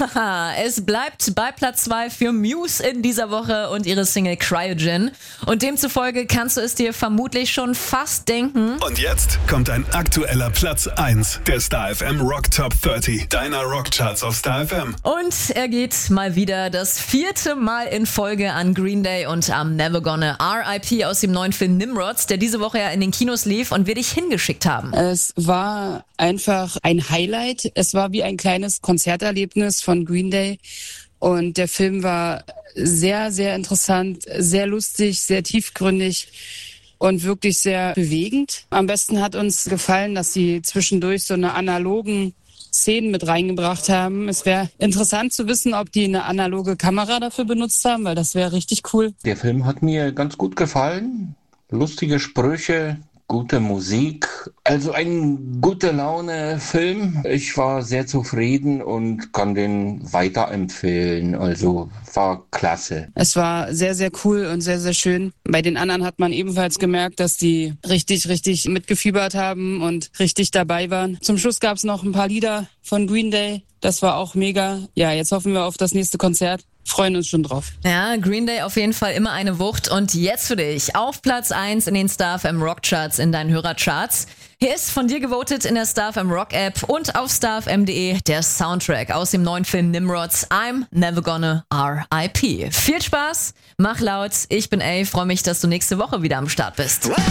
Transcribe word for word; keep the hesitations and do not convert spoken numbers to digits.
Haha, es bleibt bei Platz zwei für Muse in dieser Woche und ihre Single Cryogen. Und demzufolge kannst du es dir vermutlich schon fast denken. Und jetzt kommt ein aktueller Platz eins der Star F M Rock Top dreißig, deiner Rockcharts auf Star F M. Und er geht mal wieder das vierte Mal in Folge an Green Day und am Never Gonna R I P aus dem neuen Film Nimrod, der diese Woche ja in den Kinos lief und wir dich hingeschickt haben. Es war einfach ein Highlight. Es war wie ein kleines Konzerterlebnis von Green Day. Und der Film war sehr, sehr interessant, sehr lustig, sehr tiefgründig und wirklich sehr bewegend. Am besten hat uns gefallen, dass sie zwischendurch so eine analogen Szenen mit reingebracht haben. Es wäre interessant zu wissen, ob die eine analoge Kamera dafür benutzt haben, weil das wäre richtig cool. Der Film hat mir ganz gut gefallen. Lustige Sprüche, gute Musik. Also ein gute Laune-Film. Ich war sehr zufrieden und kann den weiterempfehlen. Also war klasse. Es war sehr, sehr cool und sehr, sehr schön. Bei den anderen hat man ebenfalls gemerkt, dass die richtig, richtig mitgefiebert haben und richtig dabei waren. Zum Schluss gab es noch ein paar Lieder von Green Day. Das war auch mega. Ja, jetzt hoffen wir auf das nächste Konzert. Freuen uns schon drauf. Ja, Green Day auf jeden Fall immer eine Wucht. Und jetzt für dich auf Platz eins in den Star F M Rock Charts, in deinen Hörercharts. Hier ist von dir gewotet in der Star F M Rock App und auf star f m punkt d e der Soundtrack aus dem neuen Film Nimrods I'm Never Gonna R I P. Viel Spaß, mach laut, ich bin A, freue mich, dass du nächste Woche wieder am Start bist.